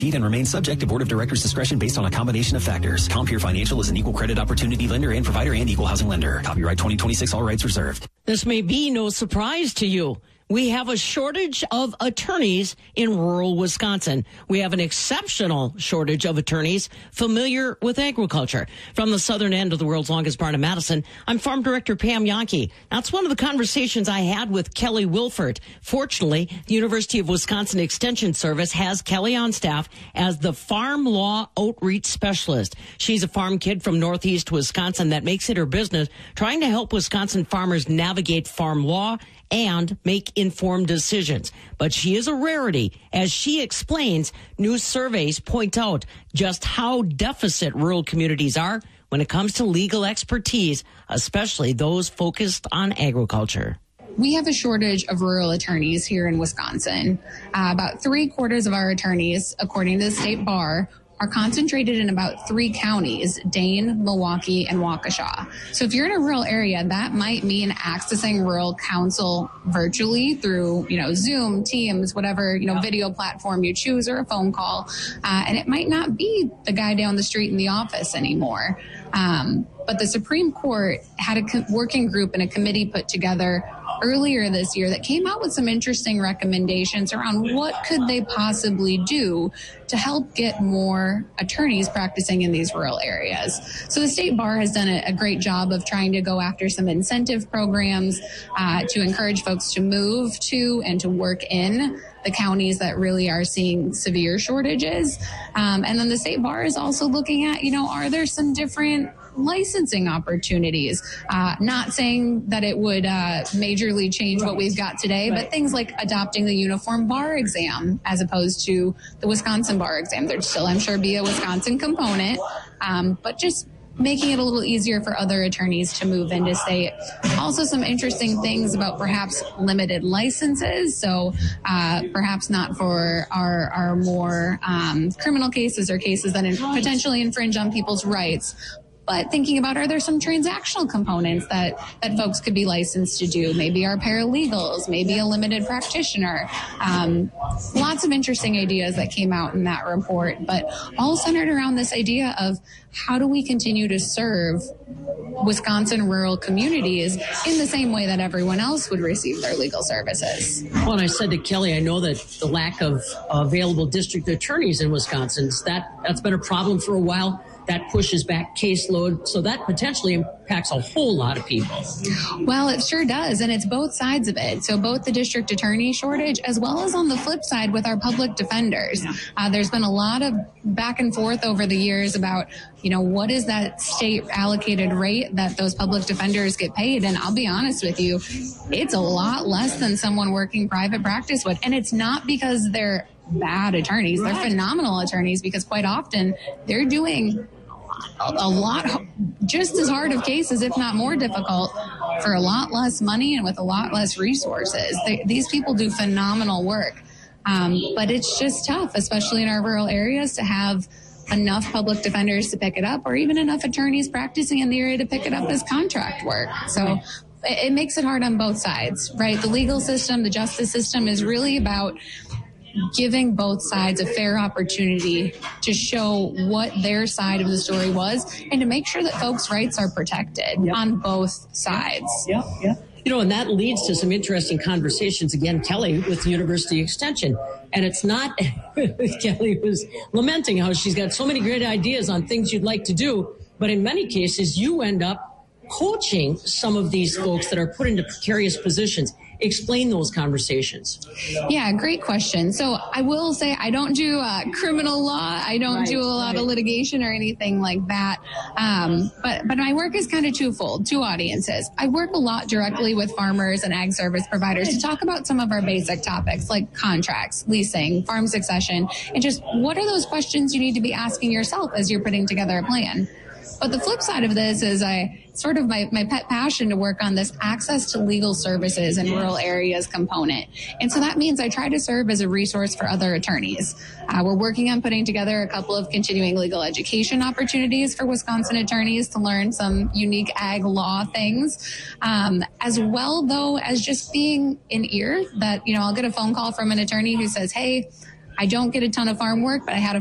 And remain subject to Board of Directors discretion based on a combination of factors. Compeer Financial is an equal credit opportunity lender and provider and equal housing lender. Copyright 2026, all rights reserved. This may be no surprise to you. We have a shortage of attorneys in rural Wisconsin. We have an exceptional shortage of attorneys familiar with agriculture. From the southern end of the world's longest barn in Madison, I'm Farm Director Pam Yonke. That's one of the conversations I had with Kelly Wilford. Fortunately, the University of Wisconsin Extension Service has Kelly on staff as the Farm Law Outreach Specialist. She's a farm kid from northeast Wisconsin that makes it her business trying to help Wisconsin farmers navigate farm law and make informed decisions. But she is a rarity. As she explains, new surveys point out just how deficit rural communities are when it comes to legal expertise, especially those focused on agriculture. We have a shortage of rural attorneys here in Wisconsin. About 3/4 of our attorneys, according to the state bar, are concentrated in about 3 counties, Dane, Milwaukee, and Waukesha. So if you're in a rural area, that might mean accessing rural counsel virtually through, Zoom, Teams, whatever, video platform you choose, or a phone call. And it might not be the guy down the street in the office anymore. But the Supreme Court had a working group and a committee put together earlier this year that came out with some interesting recommendations around what could they possibly do to help get more attorneys practicing in these rural areas. So the state bar has done a great job of trying to go after some incentive programs to encourage folks to move to and to work in the counties that really are seeing severe shortages. And then the state bar is also looking at, are there some different licensing opportunities? Not saying that it would majorly change what we've got today, but things like adopting the uniform bar exam as opposed to the Wisconsin bar exam. There'd still, I'm sure, be a Wisconsin component, but just making it a little easier for other attorneys to move into state. Also, some interesting things about perhaps limited licenses. So perhaps not for our more criminal cases or cases that potentially infringe on people's rights. But thinking about, are there some transactional components that folks could be licensed to do? Maybe our paralegals, maybe a limited practitioner. Lots of interesting ideas that came out in that report, but all centered around this idea of how do we continue to serve Wisconsin rural communities in the same way that everyone else would receive their legal services. Well, and I said to Kelly, I know that the lack of available district attorneys in Wisconsin, that's been a problem for a while. That pushes back caseload, so that potentially impacts a whole lot of people. Well, it sure does, and it's both sides of it. So both the district attorney shortage as well as on the flip side with our public defenders. There's been a lot of back and forth over the years about, what is that state allocated rate that those public defenders get paid? And I'll be honest with you, it's a lot less than someone working private practice would. And it's not because they're bad attorneys. They're phenomenal attorneys because quite often they're doing a lot, just as hard of cases, if not more difficult, for a lot less money and with a lot less resources. These people do phenomenal work. But it's just tough, especially in our rural areas, to have enough public defenders to pick it up or even enough attorneys practicing in the area to pick it up as contract work. So it makes it hard on both sides, right? The legal system, the justice system is really about giving both sides a fair opportunity to show what their side of the story was and to make sure that folks' rights are protected on both sides. And that leads to some interesting conversations, again, Kelly, with University Extension. And it's not, Kelly was lamenting how she's got so many great ideas on things you'd like to do, but in many cases, you end up coaching some of these folks that are put into precarious positions. Explain those conversations. Yeah, great question. So I will say I don't do criminal law. I don't do a lot of litigation or anything like that. But my work is kind of twofold, two audiences. I work a lot directly with farmers and ag service providers to talk about some of our basic topics like contracts, leasing, farm succession, and just what are those questions you need to be asking yourself as you're putting together a plan. But the flip side of this is sort of my pet passion to work on this access to legal services in rural areas component. And so that means I try to serve as a resource for other attorneys. We're working on putting together a couple of continuing legal education opportunities for Wisconsin attorneys to learn some unique ag law things, as well, though, as just being an ear that, I'll get a phone call from an attorney who says, hey, I don't get a ton of farm work, but I had a